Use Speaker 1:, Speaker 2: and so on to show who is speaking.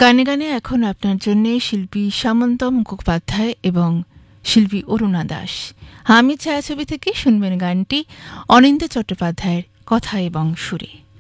Speaker 1: গানে গানে এখন আপনার জন্য শিল্পী সামন্ত মুখোপাধ্যায় এবং শিল্পী অরুণা দাস। আমি ছায়াছবি থেকে শুনবেন গানটি অনিন্দ্য চট্টোপাধ্যায়ের কথা এবং সুরে।